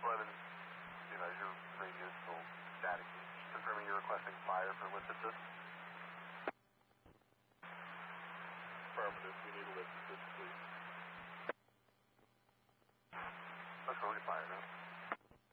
11, your radio is still static. Just confirming you're requesting fire for lift assist. Affirmative, we need a lift assist, please. Let's go get fire now.